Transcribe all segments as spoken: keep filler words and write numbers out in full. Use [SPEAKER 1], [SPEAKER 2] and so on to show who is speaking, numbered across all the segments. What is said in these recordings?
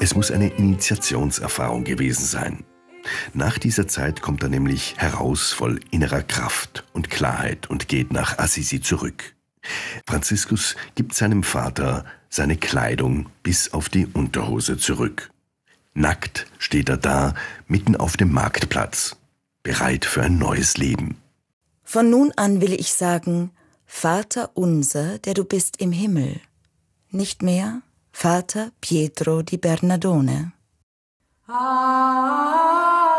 [SPEAKER 1] Es muss eine Initiationserfahrung gewesen sein. Nach dieser Zeit kommt er nämlich heraus voll innerer Kraft und Klarheit und geht nach Assisi zurück. Franziskus gibt seinem Vater seine Kleidung bis auf die Unterhose zurück. Nackt steht er da, mitten auf dem Marktplatz, bereit für ein neues Leben.
[SPEAKER 2] Von nun an will ich sagen, Vater unser, der du bist im Himmel. Nicht mehr Vater Pietro di Bernardone.
[SPEAKER 3] Amen.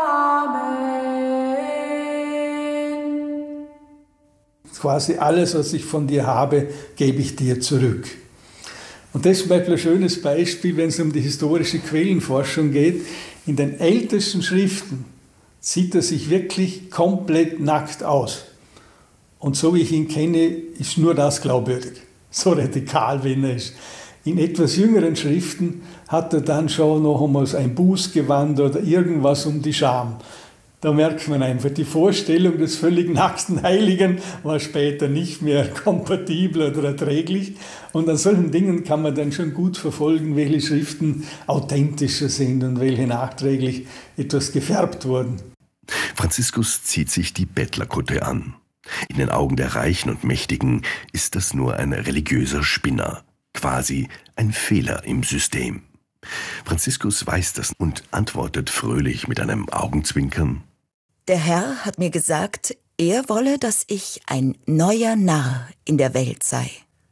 [SPEAKER 4] Quasi alles, was ich von dir habe, gebe ich dir zurück. Und das ist zum Beispiel ein schönes Beispiel, wenn es um die historische Quellenforschung geht. In den ältesten Schriften sieht er sich wirklich komplett nackt aus. Und so wie ich ihn kenne, ist nur das glaubwürdig. So radikal, wenn er ist. In etwas jüngeren Schriften hat er dann schon noch einmal ein Bußgewand oder irgendwas um die Scham. Da merkt man einfach, die Vorstellung des völlig nackten Heiligen war später nicht mehr kompatibel oder erträglich. Und an solchen Dingen kann man dann schon gut verfolgen, welche Schriften authentischer sind und welche nachträglich etwas gefärbt wurden.
[SPEAKER 1] Franziskus zieht sich die Bettlerkutte an. In den Augen der Reichen und Mächtigen ist das nur ein religiöser Spinner, quasi ein Fehler im System. Franziskus weiß das und antwortet fröhlich mit einem Augenzwinkern:
[SPEAKER 2] Der Herr hat mir gesagt, er wolle, dass ich ein neuer Narr in der Welt sei.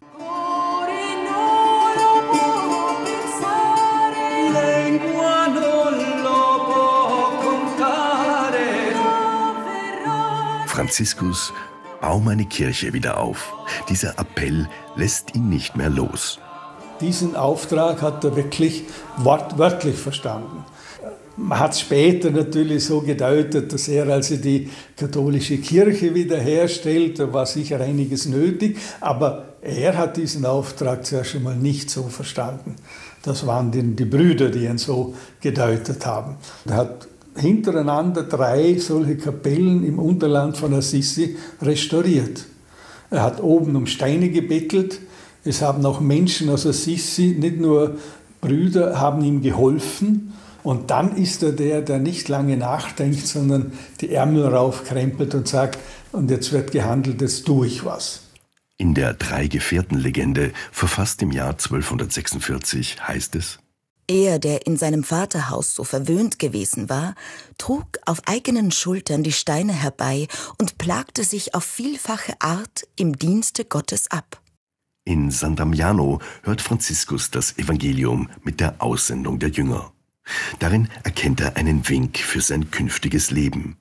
[SPEAKER 1] Franziskus, bau meine Kirche wieder auf. Dieser Appell lässt ihn nicht mehr los.
[SPEAKER 4] Diesen Auftrag hat er wirklich wortwörtlich verstanden. Man hat später natürlich so gedeutet, dass er also die katholische Kirche wiederherstellt. Da war sicher einiges nötig, aber er hat diesen Auftrag zuerst einmal nicht so verstanden. Das waren die, die Brüder, die ihn so gedeutet haben. Er hat hintereinander drei solche Kapellen im Unterland von Assisi restauriert. Er hat oben um Steine gebettelt. Es haben auch Menschen aus Assisi, nicht nur Brüder, haben ihm geholfen. Und dann ist er der, der nicht lange nachdenkt, sondern die Ärmel raufkrempelt und sagt, und jetzt wird gehandelt, jetzt tue ich was.
[SPEAKER 1] In der Drei-Gefährten-Legende, verfasst im Jahr zwölfhundertsechsundvierzig, heißt es:
[SPEAKER 2] Er, der in seinem Vaterhaus so verwöhnt gewesen war, trug auf eigenen Schultern die Steine herbei und plagte sich auf vielfache Art im Dienste Gottes ab.
[SPEAKER 1] In San Damiano hört Franziskus das Evangelium mit der Aussendung der Jünger. Darin erkennt er einen Wink für sein künftiges Leben.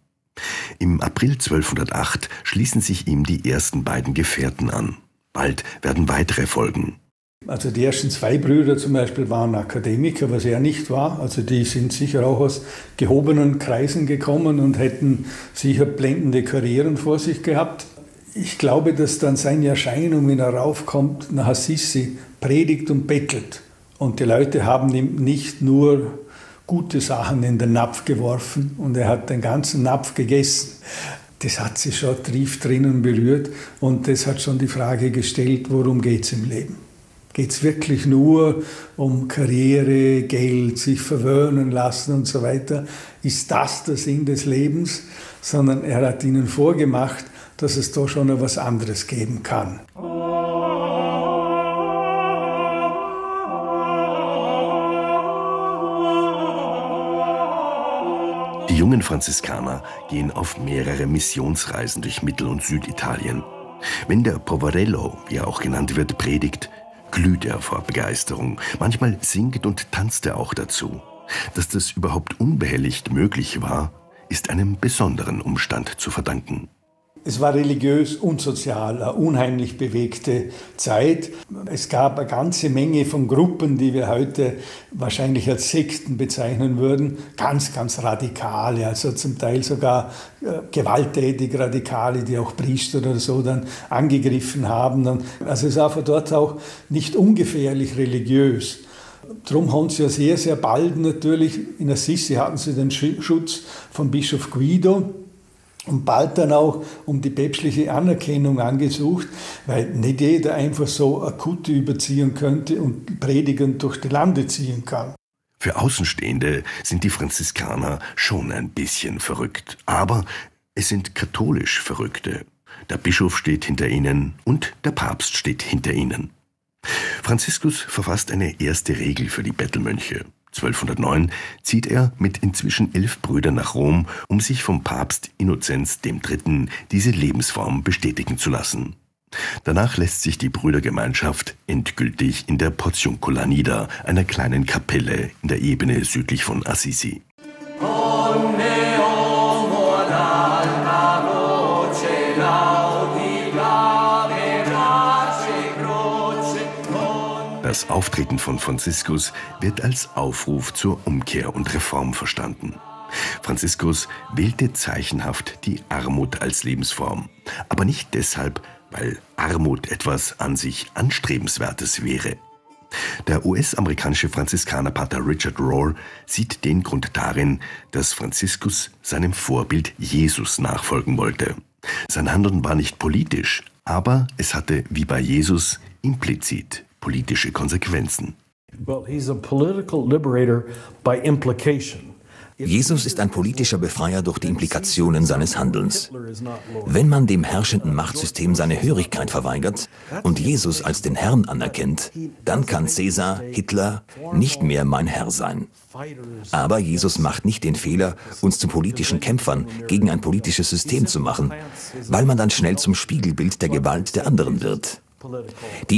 [SPEAKER 1] Im April zwölfhundertacht schließen sich ihm die ersten beiden Gefährten an. Bald werden weitere folgen.
[SPEAKER 4] Also die ersten zwei Brüder zum Beispiel waren Akademiker, was er nicht war. Also die sind sicher auch aus gehobenen Kreisen gekommen und hätten sicher blendende Karrieren vor sich gehabt. Ich glaube, dass dann seine Erscheinung, wenn er raufkommt, nach Assisi, predigt und bettelt. Und die Leute haben ihm nicht nur gute Sachen in den Napf geworfen und er hat den ganzen Napf gegessen. Das hat sich schon tief drinnen berührt und das hat schon die Frage gestellt, worum geht es im Leben? Geht es wirklich nur um Karriere, Geld, sich verwöhnen lassen und so weiter? Ist das der Sinn des Lebens? Sondern er hat ihnen vorgemacht, dass es da schon noch was anderes geben kann.
[SPEAKER 1] Die jungen Franziskaner gehen auf mehrere Missionsreisen durch Mittel- und Süditalien. Wenn der Poverello, wie er auch genannt wird, predigt, glüht er vor Begeisterung. Manchmal singt und tanzt er auch dazu. Dass das überhaupt unbehelligt möglich war, ist einem besonderen Umstand zu verdanken.
[SPEAKER 4] Es war religiös und sozial eine unheimlich bewegte Zeit. Es gab eine ganze Menge von Gruppen, die wir heute wahrscheinlich als Sekten bezeichnen würden. Ganz, ganz radikale, also zum Teil sogar äh, gewalttätig radikale, die auch Priester oder so dann angegriffen haben. Also es war von dort auch nicht ungefährlich religiös. Darum haben sie ja sehr, sehr bald natürlich, in Assisi hatten sie den Schutz von Bischof Guido, und bald dann auch um die päpstliche Anerkennung angesucht, weil nicht jeder einfach so eine Kutte überziehen könnte und predigend durch die Lande ziehen kann.
[SPEAKER 1] Für Außenstehende sind die Franziskaner schon ein bisschen verrückt, aber es sind katholisch Verrückte. Der Bischof steht hinter ihnen und der Papst steht hinter ihnen. Franziskus verfasst eine erste Regel für die Bettelmönche. zwölfhundertneun zieht er mit inzwischen elf Brüdern nach Rom, um sich vom Papst Innozenz der Dritte diese Lebensform bestätigen zu lassen. Danach lässt sich die Brüdergemeinschaft endgültig in der Portiuncula nieder, einer kleinen Kapelle in der Ebene südlich von Assisi. Das Auftreten von Franziskus wird als Aufruf zur Umkehr und Reform verstanden. Franziskus wählte zeichenhaft die Armut als Lebensform, aber nicht deshalb, weil Armut etwas an sich Anstrebenswertes wäre. Der U S-amerikanische Franziskanerpater Richard Rohr sieht den Grund darin, dass Franziskus seinem Vorbild Jesus nachfolgen wollte. Sein Handeln war nicht politisch, aber es hatte, wie bei Jesus, implizit politische Konsequenzen.
[SPEAKER 3] Well, he's a political liberator by implication.
[SPEAKER 5] Jesus ist ein politischer Befreier durch die Implikationen seines Handelns. Wenn man dem herrschenden Machtsystem seine Hörigkeit verweigert und Jesus als den Herrn anerkennt, dann kann Cäsar, Hitler nicht mehr mein Herr sein. Aber Jesus macht nicht den Fehler, uns zu politischen Kämpfern gegen ein politisches System zu machen, weil man dann schnell zum Spiegelbild der Gewalt der anderen wird. Die